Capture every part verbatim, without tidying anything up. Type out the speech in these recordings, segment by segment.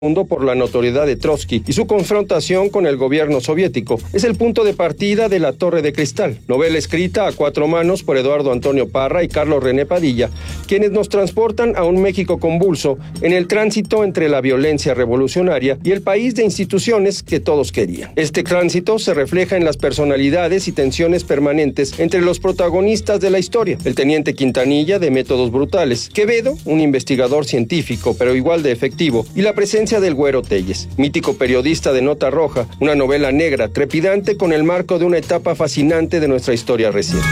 mundo por la notoriedad de Trotsky y su confrontación con el gobierno soviético. Es el punto de partida de La Torre de Cristal, novela escrita a cuatro manos por Eduardo Antonio Parra y Carlos René Padilla, quienes nos transportan a un México convulso en el tránsito entre la violencia revolucionaria y el país de instituciones que todos querían. Este tránsito se refleja en las personalidades y tensiones permanentes entre los protagonistas de la historia: el teniente Quintanilla, de métodos brutales; Quevedo, un investigador científico pero igual de efectivo; y la presencia del Güero Telles, mítico periodista de Nota Roja, una novela negra trepidante con el marco de una etapa fascinante de nuestra historia reciente.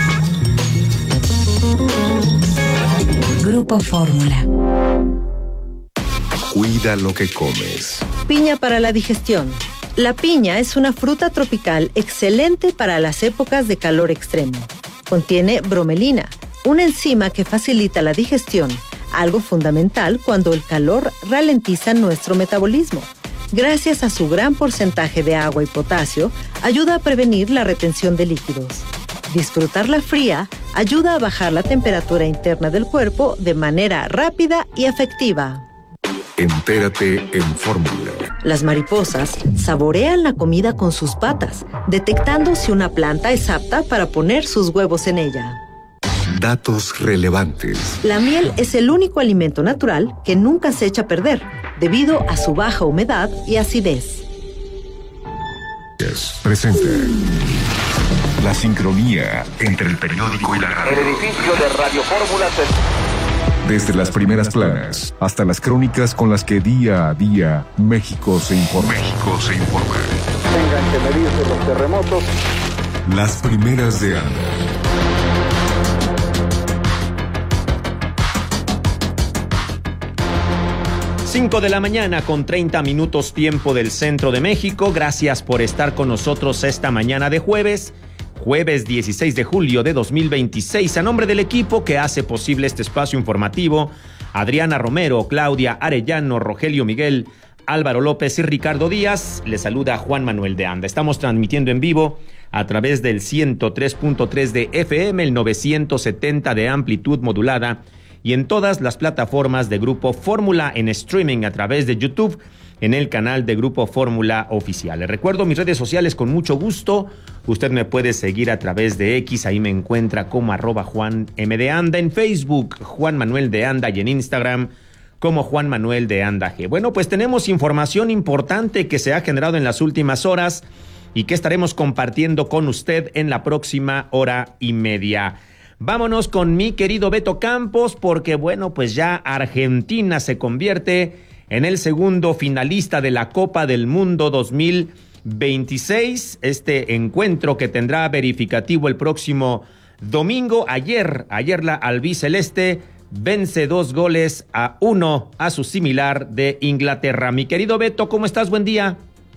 Grupo Fórmula. Cuida lo que comes. Piña para la digestión. La piña es una fruta tropical excelente para las épocas de calor extremo. Contiene bromelina, una enzima que facilita la digestión, algo fundamental cuando el calor ralentiza nuestro metabolismo. Gracias a su gran porcentaje de agua y potasio, ayuda a prevenir la retención de líquidos. Disfrutarla fría ayuda a bajar la temperatura interna del cuerpo de manera rápida y efectiva. Entérate en Fórmula. Las mariposas saborean la comida con sus patas, detectando si una planta es apta para poner sus huevos en ella. Datos relevantes. La miel es el único alimento natural que nunca se echa a perder, debido a su baja humedad y acidez. Presenta la sincronía entre el periódico y la radio. El edificio de Radio Fórmula se... Desde las primeras planas hasta las crónicas con las que día a día México se informa. México se informa. Tengan que medirse los terremotos. Las primeras de Anda. cinco de la mañana con treinta minutos tiempo del centro de México. Gracias por estar con nosotros esta mañana de jueves, jueves dieciséis de julio de dos mil veintiséis. A nombre del equipo que hace posible este espacio informativo, Adriana Romero, Claudia Arellano, Rogelio Miguel, Álvaro López y Ricardo Díaz, le saluda Juan Manuel de Anda. Estamos transmitiendo en vivo a través del ciento tres punto tres de F M, el novecientos setenta de amplitud modulada, y en todas las plataformas de Grupo Fórmula en streaming a través de YouTube en el canal de Grupo Fórmula Oficial. Les recuerdo mis redes sociales con mucho gusto. Usted me puede seguir a través de X, ahí me encuentra como arroba Juan M de Anda, en Facebook Juan Manuel de Anda y en Instagram como Juan Manuel de Anda G. Bueno, pues tenemos información importante que se ha generado en las últimas horas y que estaremos compartiendo con usted en la próxima hora y media. Vámonos con mi querido Beto Campos, porque bueno, pues ya Argentina se convierte en el segundo finalista de la Copa del Mundo dos mil veintiséis. Este encuentro que tendrá verificativo el próximo domingo. Ayer, ayer la albiceleste vence dos goles a uno a su similar de Inglaterra. Mi querido Beto, ¿cómo estás? Buen día.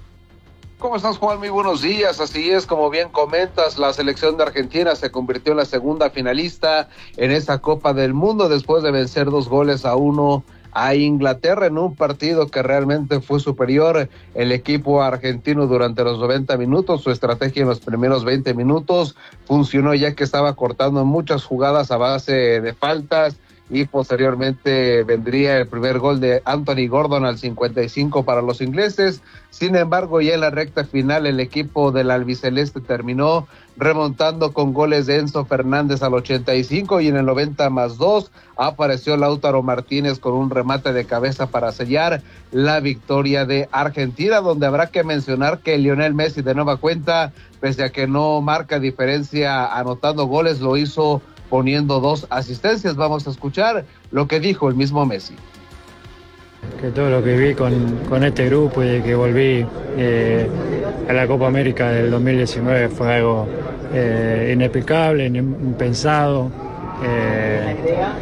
¿Cómo estás, Juan? Muy buenos días. Así es, como bien comentas, la selección de Argentina se convirtió en la segunda finalista en esta Copa del Mundo después de vencer dos goles a uno a Inglaterra en un partido que realmente fue superior el equipo argentino durante los noventa minutos. Su estrategia en los primeros veinte minutos funcionó, ya que estaba cortando muchas jugadas a base de faltas, y posteriormente vendría el primer gol de Anthony Gordon al cincuenta y cinco para los ingleses. Sin embargo, ya en la recta final el equipo del albiceleste terminó remontando con goles de Enzo Fernández al ochenta y cinco, y en el noventa más dos apareció Lautaro Martínez con un remate de cabeza para sellar la victoria de Argentina, donde habrá que mencionar que Lionel Messi de nueva cuenta, pese a que no marca diferencia anotando goles, lo hizo poniendo dos asistencias. Vamos a escuchar lo que dijo el mismo Messi. Que todo lo que vi con, con este grupo y de que volví eh, a la Copa América del dos mil diecinueve fue algo eh, inexplicable, impensado. Eh,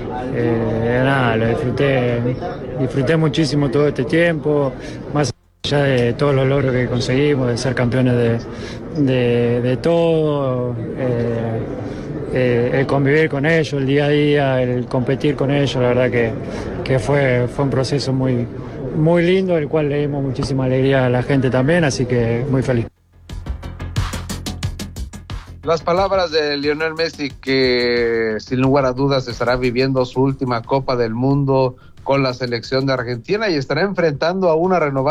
eh, nada, lo disfruté, disfruté muchísimo todo este tiempo, más allá de todos los logros que conseguimos, de ser campeones de, de, de todo. Eh, Eh, el convivir con ellos, el día a día, el competir con ellos, la verdad que, que fue, fue un proceso muy, muy lindo, el cual le dimos muchísima alegría a la gente también, así que muy feliz. Las palabras de Lionel Messi, que sin lugar a dudas estará viviendo su última Copa del Mundo con la selección de Argentina y estará enfrentando a una renovada